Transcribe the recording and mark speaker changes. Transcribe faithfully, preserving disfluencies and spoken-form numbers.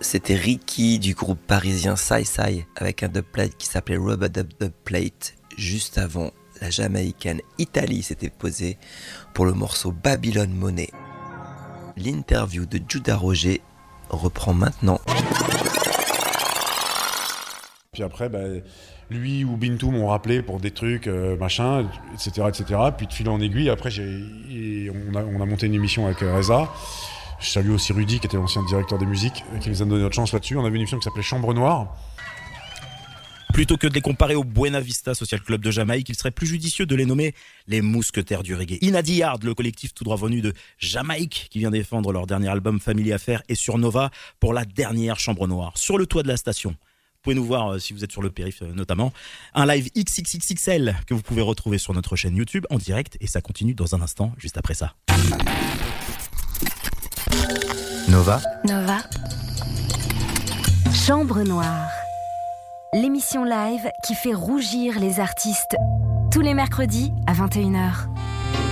Speaker 1: c'était Ricky du groupe parisien Sai Sai avec un dubplate qui s'appelait Rubber Dub Dubplate. Juste avant, la jamaïcaine Italie s'était posée pour le morceau Babylon Money. L'interview de Judah Roger reprend maintenant.
Speaker 2: Puis après, bah, lui ou Bintou m'ont rappelé pour des trucs, euh, machin, et cetera, et cetera. Puis de fil en aiguille, après, j'ai, on, a, on a monté une émission avec euh, Reza. Je salue aussi Rudy, qui était l'ancien directeur des musiques, qui nous a donné notre chance là-dessus. On avait une émission qui s'appelait Chambre Noire.
Speaker 3: Plutôt que de les comparer au Buena Vista Social Club de Jamaïque, il serait plus judicieux de les nommer les mousquetaires du reggae. Inadi Yard, le collectif tout droit venu de Jamaïque, qui vient défendre leur dernier album Family Affair, et sur Nova pour la dernière Chambre Noire, sur le toit de la station. Vous pouvez nous voir, euh, si vous êtes sur le périph' euh, notamment, un live X X X X L que vous pouvez retrouver sur notre chaîne YouTube en direct, et ça continue dans un instant, juste après ça.
Speaker 4: Nova.
Speaker 5: Nova. Chambre Noire. L'émission live qui fait rougir les artistes tous les mercredis à vingt et une heures.